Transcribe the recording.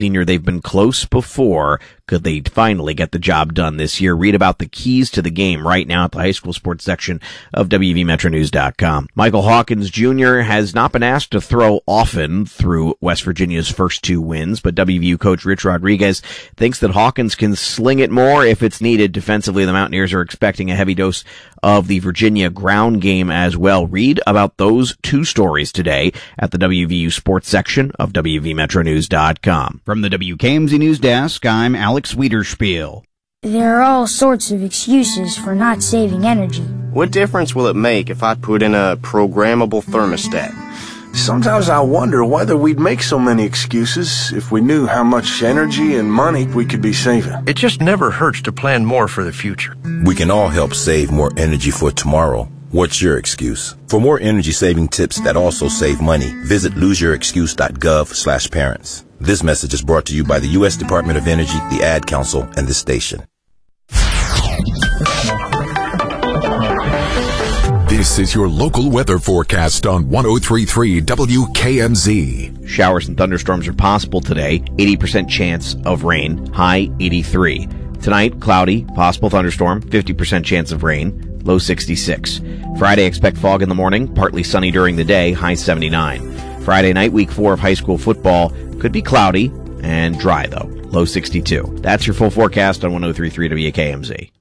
Senior, they've been close before. Could they finally get the job done this year? Read about the keys to the game right now at the high school sports section of WVMetroNews.com. Michael Hawkins Jr. has not been asked to throw often through West Virginia's first 2 wins, but WVU coach Rich Rodriguez thinks that Hawkins can sling it more if it's needed. Defensively, the Mountaineers are expecting a heavy dose of the Virginia ground game as well. Read about those 2 stories today at the WVU sports section of WVMetroNews.com. From the WKMZ News Desk, I'm Alex Wiederspiel. There are all sorts of excuses for not saving energy. What difference will it make if I put in a programmable thermostat? Sometimes I wonder whether we'd make so many excuses if we knew how much energy and money we could be saving. It just never hurts to plan more for the future. We can all help save more energy for tomorrow. What's your excuse? For more energy-saving tips that also save money, visit loseyourexcuse.gov/parents. This message is brought to you by the U.S. Department of Energy, the Ad Council, and this station. This is your local weather forecast on 103.3 WKMZ. Showers and thunderstorms are possible today. 80% chance of rain. High 83. Tonight, cloudy, possible thunderstorm. 50% chance of rain. Low 66. Friday, expect fog in the morning. Partly sunny during the day. High 79. Friday night, week 4 of high school football. Could be cloudy and dry, though. Low 62. That's your full forecast on 103.3 WKMZ.